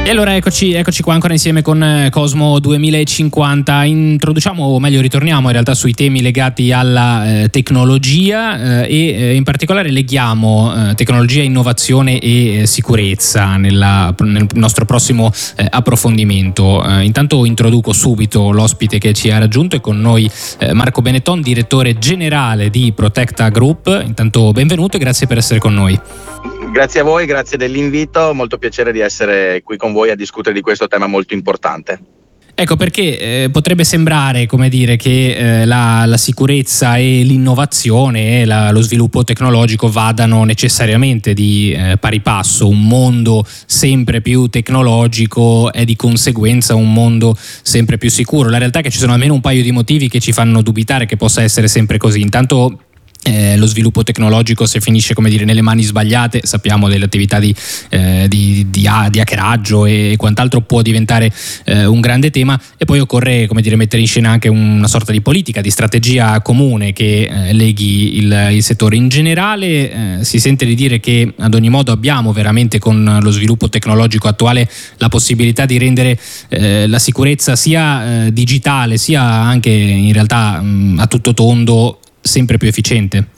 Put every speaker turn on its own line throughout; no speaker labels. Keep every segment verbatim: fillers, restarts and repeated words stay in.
E allora eccoci, eccoci qua ancora insieme con Cosmo duemilacinquanta. Introduciamo, o meglio ritorniamo in realtà sui temi legati alla eh, tecnologia eh, e eh, in particolare leghiamo eh, tecnologia, innovazione e eh, sicurezza nella, nel nostro prossimo eh, approfondimento. Eh, intanto introduco subito l'ospite che ci ha raggiunto, e con noi eh, Marco Benetton, direttore generale di Protecta Group. Intanto benvenuto e grazie per essere con noi.
Grazie a voi, grazie dell'invito, molto piacere di essere qui con voi a discutere di questo tema molto importante.
Ecco perché eh, potrebbe sembrare, come dire, che eh, la, la sicurezza e l'innovazione e la, lo sviluppo tecnologico vadano necessariamente di eh, pari passo. Un mondo sempre più tecnologico è di conseguenza un mondo sempre più sicuro. La realtà è che ci sono almeno un paio di motivi che ci fanno dubitare che possa essere sempre così. Intanto Eh, lo sviluppo tecnologico, se finisce, come dire, nelle mani sbagliate, sappiamo delle attività di, eh, di, di, di hackeraggio e quant'altro, può diventare eh, un grande tema. E poi occorre, come dire, mettere in scena anche una sorta di politica, di strategia comune che eh, leghi il, il settore. In generale eh, si sente di dire che ad ogni modo abbiamo veramente, con lo sviluppo tecnologico attuale, la possibilità di rendere eh, la sicurezza sia eh, digitale sia anche in realtà mh, a tutto tondo sempre più efficiente.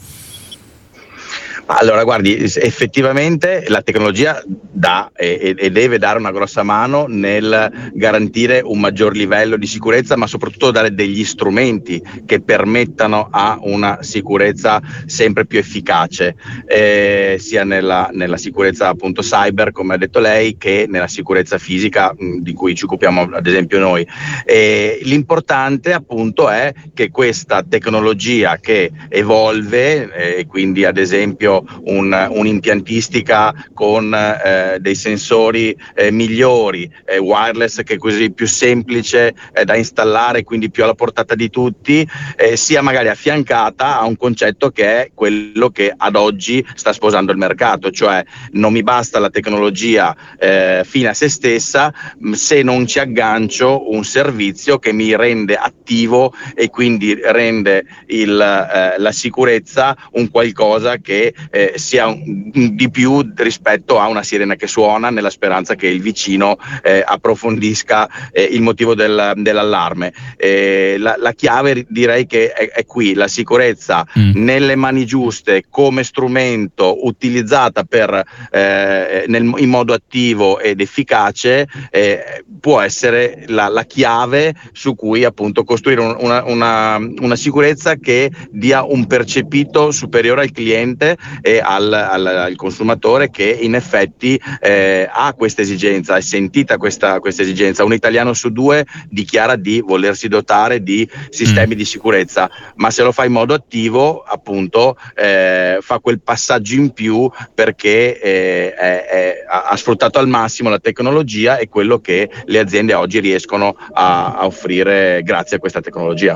Allora, guardi, effettivamente la tecnologia dà e, e deve dare una grossa mano nel garantire un maggior livello di sicurezza, ma soprattutto dare degli strumenti che permettano a una sicurezza sempre più efficace, eh, sia nella, nella sicurezza appunto cyber, come ha detto lei, che nella sicurezza fisica mh, di cui ci occupiamo ad esempio noi. E l'importante appunto è che questa tecnologia che evolve, e eh, quindi ad esempio Un, un'impiantistica con eh, dei sensori eh, migliori, eh, wireless, che è così più semplice eh, da installare, quindi più alla portata di tutti, eh, sia magari affiancata a un concetto che è quello che ad oggi sta sposando il mercato, cioè non mi basta la tecnologia eh, fine a se stessa se non ci aggancio un servizio che mi rende attivo e quindi rende il, eh, la sicurezza un qualcosa che Eh, sia un, di più rispetto a una sirena che suona, nella speranza che il vicino eh, approfondisca eh, il motivo del, dell'allarme. Eh, la, la chiave direi che è, è qui: la sicurezza mm. nelle mani giuste, come strumento utilizzata per, eh, nel, in modo attivo ed efficace, eh, può essere la, la chiave su cui appunto costruire un, una, una, una sicurezza che dia un percepito superiore al cliente e al, al, al consumatore, che in effetti eh, ha questa esigenza, è sentita questa, questa esigenza. Un italiano su due dichiara di volersi dotare di sistemi mm. di sicurezza, ma se lo fa in modo attivo appunto eh, fa quel passaggio in più, perché eh, è, è, ha sfruttato al massimo la tecnologia e quello che le aziende oggi riescono a, a offrire grazie a questa tecnologia.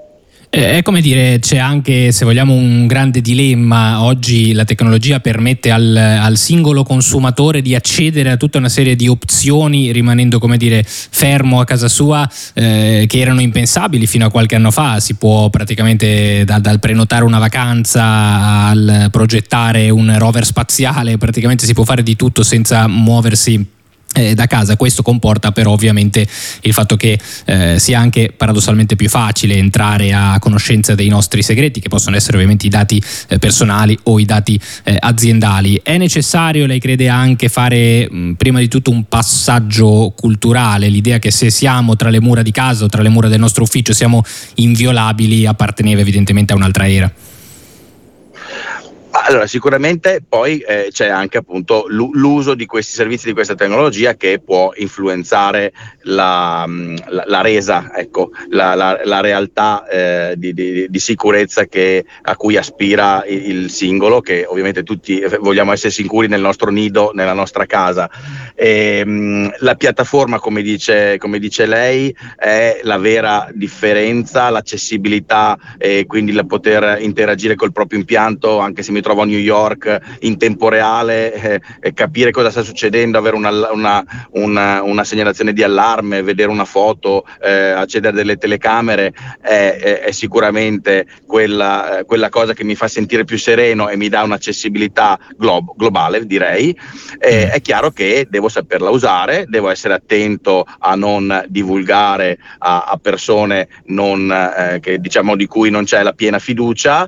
È come dire, c'è anche, se vogliamo, un grande dilemma. Oggi la tecnologia permette al, al singolo consumatore di accedere a tutta una serie di opzioni, rimanendo, come dire, fermo a casa sua, eh, che erano impensabili fino a qualche anno fa. Si può praticamente, da, dal prenotare una vacanza al progettare un rover spaziale, praticamente si può fare di tutto senza muoversi Eh, da casa. Questo comporta però ovviamente il fatto che eh, sia anche paradossalmente più facile entrare a conoscenza dei nostri segreti, che possono essere ovviamente i dati eh, personali o i dati eh, aziendali. È necessario, lei crede, anche fare mh, prima di tutto un passaggio culturale, l'idea che se siamo tra le mura di casa o tra le mura del nostro ufficio siamo inviolabili, apparteneva evidentemente a un'altra era?
Allora, sicuramente poi eh, c'è anche appunto l'uso di questi servizi, di questa tecnologia, che può influenzare la, la, la resa, ecco, la, la, la realtà eh, di, di, di sicurezza che, a cui aspira il, il singolo, che ovviamente tutti vogliamo essere sicuri nel nostro nido, nella nostra casa. E, mh, la piattaforma, come dice, come dice lei, è la vera differenza, l'accessibilità e quindi la poter interagire col proprio impianto, anche se mi mi trovo a New York in tempo reale, eh, eh, capire cosa sta succedendo, avere una, una, una, una segnalazione di allarme, vedere una foto, eh, accedere a delle telecamere è, è, è sicuramente quella, eh, quella cosa che mi fa sentire più sereno e mi dà un'accessibilità glo- globale, direi. Eh, è chiaro che devo saperla usare, devo essere attento a non divulgare a, a persone non, eh, che, diciamo, di cui non c'è la piena fiducia.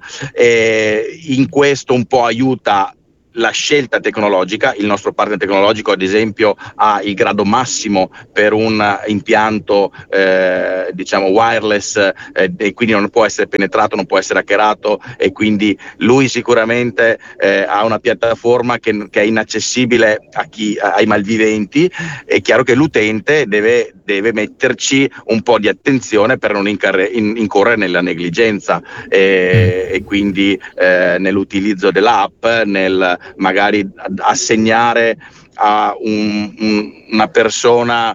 Eh, in questo un po' aiuta la scelta tecnologica. Il nostro partner tecnologico, ad esempio, ha il grado massimo per un impianto eh, diciamo wireless, eh, e quindi non può essere penetrato, non può essere hackerato, e quindi lui sicuramente eh, ha una piattaforma che, che è inaccessibile a chi, ai malviventi. È chiaro che l'utente deve, deve metterci un po' di attenzione per non incarre, in, incorrere nella negligenza, eh, e quindi eh, nell'utilizzo dell'app, nel magari assegnare a un, un, una persona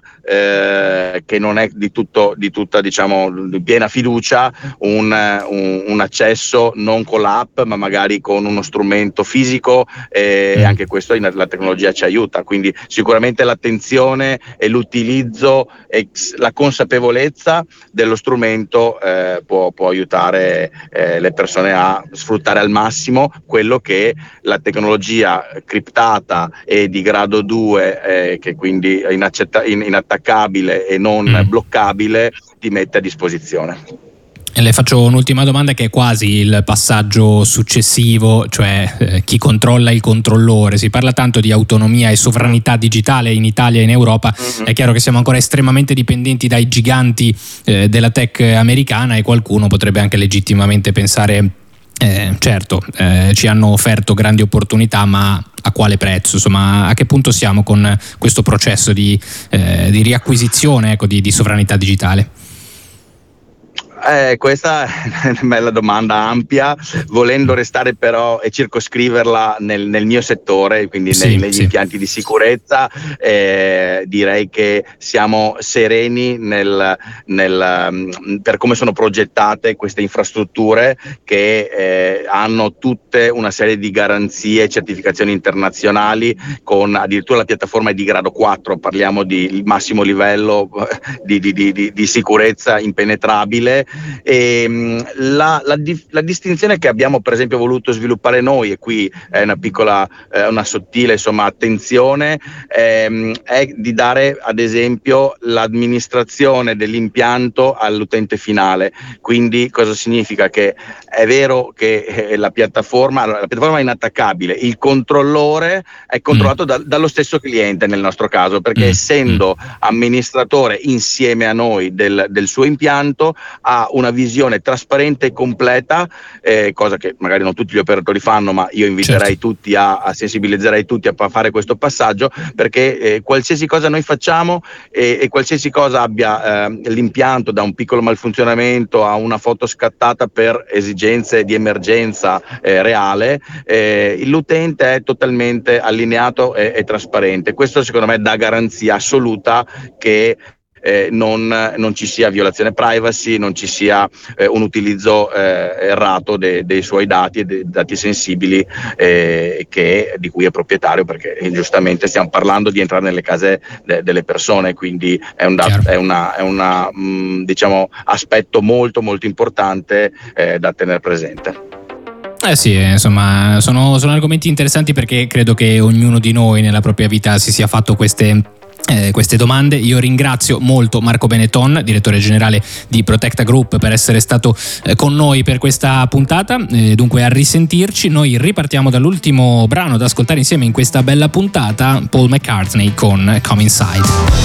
eh, che non è di tutto di tutta diciamo di piena fiducia un, un, un accesso non con l'app ma magari con uno strumento fisico, e mm. anche questo la tecnologia ci aiuta. Quindi sicuramente l'attenzione e l'utilizzo e la consapevolezza dello strumento eh, può, può aiutare eh, le persone a sfruttare al massimo quello che la tecnologia criptata e di grado due, eh, che quindi è inaccetta- in- inattaccabile e non mm. bloccabile, ti mette a disposizione.
E le faccio un'ultima domanda, che è quasi il passaggio successivo, cioè eh, chi controlla il controllore. Si parla tanto di autonomia e sovranità digitale in Italia e in Europa. Mm-hmm. È chiaro che siamo ancora estremamente dipendenti dai giganti eh, della tech americana, e qualcuno potrebbe anche legittimamente pensare Eh, certo, eh, ci hanno offerto grandi opportunità, ma a quale prezzo? Insomma, a che punto siamo con questo processo di, eh, di riacquisizione, ecco, di, di sovranità digitale?
Eh, questa è una bella domanda ampia, volendo restare però e circoscriverla nel, nel mio settore, quindi sì, nei, negli sì. impianti di sicurezza. Eh, direi che siamo sereni nel, nel, per come sono progettate queste infrastrutture, che eh, hanno tutte una serie di garanzie e certificazioni internazionali, con addirittura la piattaforma è di grado quattro, parliamo di massimo livello di, di, di, di, di sicurezza impenetrabile. E la, la, la distinzione che abbiamo per esempio voluto sviluppare noi, e qui è una piccola, eh, una sottile insomma attenzione, ehm, è di dare ad esempio l'amministrazione dell'impianto all'utente finale. Quindi cosa significa? Che è vero che eh, la piattaforma la piattaforma è inattaccabile, il controllore è controllato mm. da, dallo stesso cliente nel nostro caso, perché mm. essendo amministratore insieme a noi del, del suo impianto, ha una visione trasparente e completa, eh, cosa che magari non tutti gli operatori fanno, ma io inviterei certo. tutti a, a sensibilizzerei tutti a fare questo passaggio, perché eh, qualsiasi cosa noi facciamo eh, e qualsiasi cosa abbia eh, l'impianto, da un piccolo malfunzionamento a una foto scattata per esigenze di emergenza eh, reale, eh, l'utente è totalmente allineato e, e trasparente. Questo secondo me dà garanzia assoluta che Eh, non, non ci sia violazione privacy, non ci sia eh, un utilizzo eh, errato de, dei suoi dati e dei dati sensibili eh, che, di cui è proprietario, perché eh, giustamente stiamo parlando di entrare nelle case de, delle persone, quindi è un dat- è una, è una mh, diciamo aspetto molto molto importante eh, da tenere presente.
Eh sì, insomma, sono, sono argomenti interessanti, perché credo che ognuno di noi nella propria vita si sia fatto queste Eh, queste domande. Io ringrazio molto Marco Benetton, direttore generale di Protecta Group, per essere stato eh, con noi per questa puntata. Eh, dunque, a risentirci. Noi ripartiamo dall'ultimo brano da ascoltare insieme in questa bella puntata, Paul McCartney con Come Inside.